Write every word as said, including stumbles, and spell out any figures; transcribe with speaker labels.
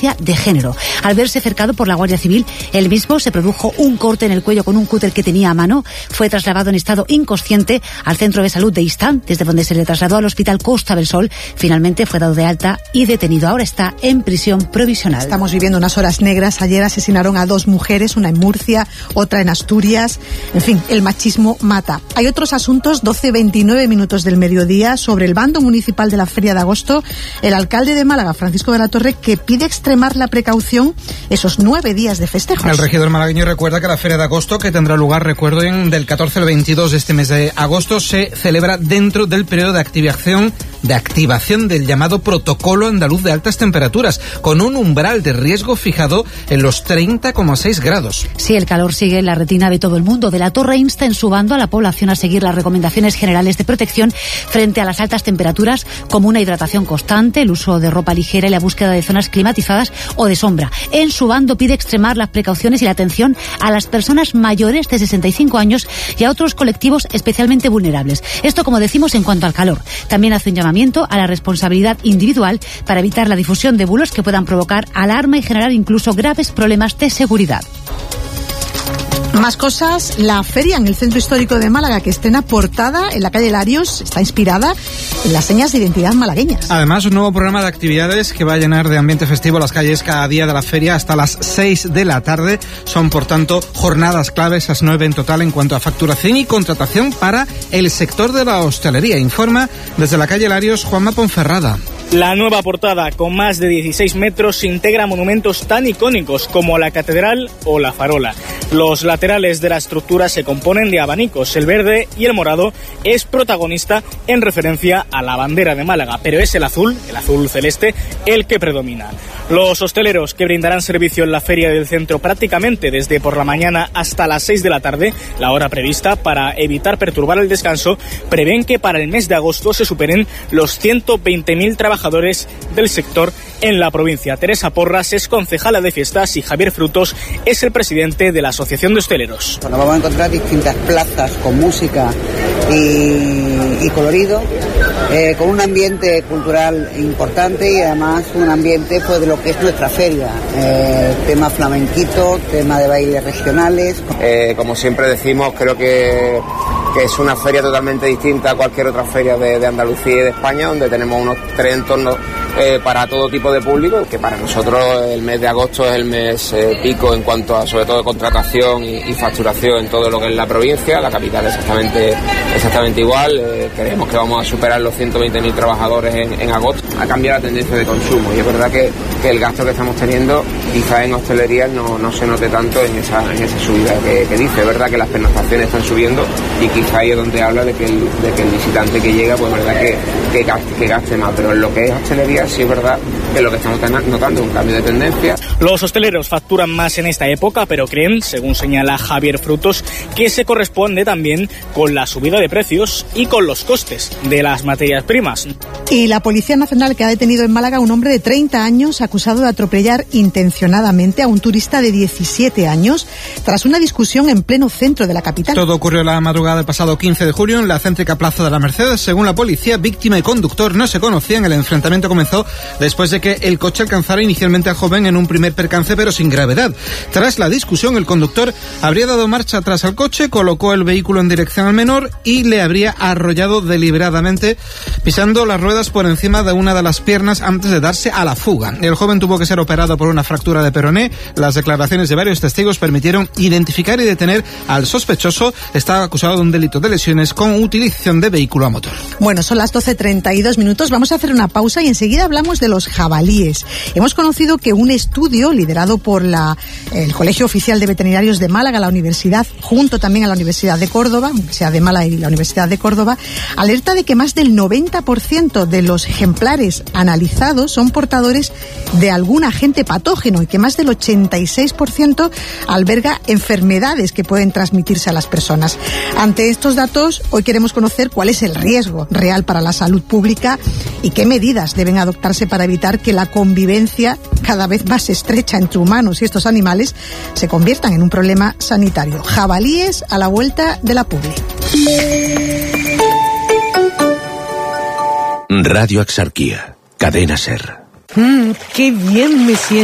Speaker 1: violencia de género. Al verse cercado por la Guardia Civil, él mismo se produjo un corte en el cuello con un cúter que tenía a mano. Fue trasladado en estado inconsciente al centro de salud de Istán, desde donde se le trasladó al hospital Costa del Sol. Finalmente fue dado de alta y detenido. Ahora está en prisión provisional.
Speaker 2: Estamos viviendo unas horas negras. Ayer asesinaron a dos mujeres, una en Murcia, otra en Asturias. En fin, el machismo mata. Hay otros asuntos. Doce veintinueve minutos del mediodía. Sobre el bando municipal de la Feria de Agosto, el alcalde de Málaga, Francisco de la Torre, que pide extremar la precaución esos nueve días de festejos.
Speaker 3: El regidor malagueño recuerda que la Feria de Agosto, que tendrá lugar, recuerden, del catorce al veintidós de este mes de agosto, se celebra dentro del periodo de activación, de activación del llamado Protocolo Andaluz de Altas Temperaturas, con un umbral de riesgo fijado en los treinta coma seis grados.
Speaker 1: Sí, el calor sigue en la retina de todo el mundo. De la Torre insta en su bando a la población a seguir las recomendaciones generales de protección frente a las altas temperaturas, como una hidratación constante, el uso de ropa ligera y la búsqueda de zonas climatizadas o de sombra. En su bando pide extremar las precauciones y la atención a las personas mayores de sesenta y cinco años y a otros colectivos especialmente vulnerables. Esto, como decimos, en cuanto al calor. También hace un llamamiento a la responsabilidad individual para evitar la difusión de bulos que puedan provocar alarma y generar incluso graves problemas de seguridad.
Speaker 2: Más cosas, la feria en el Centro Histórico de Málaga, que estrena portada en la calle Larios, está inspirada en las señas de identidad malagueñas.
Speaker 3: Además, un nuevo programa de actividades que va a llenar de ambiente festivo las calles cada día de la feria hasta las seis de la tarde. Son, por tanto, jornadas claves, esas nueve en total en cuanto a facturación y contratación para el sector de la hostelería. Informa desde la calle Larios Juanma Ponferrada.
Speaker 4: La nueva portada, con más de dieciséis metros, integra monumentos tan icónicos como la Catedral o la Farola. Los laterales de la estructura se componen de abanicos. El verde y el morado es protagonista en referencia a la bandera de Málaga, pero es el azul, el azul celeste, el que predomina. Los hosteleros que brindarán servicio en la feria del centro prácticamente desde por la mañana hasta las seis de la tarde, la hora prevista para evitar perturbar el descanso, prevén que para el mes de agosto se superen los ciento veinte mil trabajadores del sector en la provincia. Teresa Porras es concejala de fiestas y Javier Frutos es el presidente de la Asociación de Hosteleros.
Speaker 5: Nos vamos a encontrar distintas plazas con música y, y colorido, eh, con un ambiente cultural importante y además un ambiente pues de lo que es nuestra feria, eh, tema flamenquito, tema de bailes regionales.
Speaker 6: Eh, como siempre decimos, creo que, que es una feria totalmente distinta a cualquier otra feria de, de Andalucía y de España, donde tenemos unos tres entornos eh, para todo tipo de público, que para nosotros el mes de agosto es el mes eh, pico en cuanto a sobre todo contratación y, y facturación en todo lo que es la provincia. La capital exactamente exactamente igual. Eh, creemos que vamos a superar los ciento veinte mil trabajadores en, en agosto. Ha cambiado la tendencia de consumo y es verdad que, que el gasto que estamos teniendo quizá en hostelería no, no se note tanto en esa, en esa subida que, que dice. Es verdad que las pernoctaciones están subiendo y quizá ahí es donde habla de que el, de que el visitante que llega pues verdad que, que, gaste, que gaste más, pero en lo que es hostelería sí es verdad que lo que estamos notando es un cambio de tendencia.
Speaker 4: Los hosteleros facturan más en esta época, pero creen, según señala Javier Frutos, que se corresponde también con la subida de precios y con los costes de las materias primas.
Speaker 2: Y la Policía Nacional, que ha detenido en Málaga a un hombre de treinta años acusado de atropellar intencionadamente a un turista de diecisiete años tras una discusión en pleno centro de la capital.
Speaker 3: Todo ocurrió la madrugada del pasado quince de julio en la céntrica Plaza de la Merced. Según la policía, víctima y conductor no se conocían. El enfrentamiento comenzó después de que el coche alcanzara inicialmente al joven en un primer percance, pero sin gravedad. Tras la discusión, el conductor habría dado marcha atrás al coche, colocó el vehículo en dirección al menor y le habría arrollado deliberadamente, pisando las ruedas por encima de una de las piernas antes de darse a la fuga. El joven tuvo que ser operado por una fractura de peroné. Las declaraciones de varios testigos permitieron identificar y detener al sospechoso. Está acusado de un delito de lesiones con utilización de vehículo a motor.
Speaker 2: Bueno, son las doce treinta y dos minutos. Vamos a hacer una pausa y enseguida hablamos de los jabalíes. Hemos conocido que un estudio liderado por la, el Colegio Oficial de Veterinarios de Málaga, la Universidad, junto también a la Universidad de Córdoba, Universidad de Málaga y la Universidad de Córdoba, alerta de que más del noventa por ciento de los ejemplares analizados son portadores de algún agente patógeno y que más del ochenta y seis por ciento alberga enfermedades que pueden transmitirse a las personas. Ante estos datos, hoy queremos conocer cuál es el riesgo real para la salud pública y qué medidas deben adoptarse para evitar que la convivencia cada vez más estrecha entre humanos y estos animales se conviertan en un problema sanitario. Jabalíes a la vuelta de la publi.
Speaker 7: Radio Axarquía, Cadena Ser.
Speaker 8: Mm, qué bien me siento.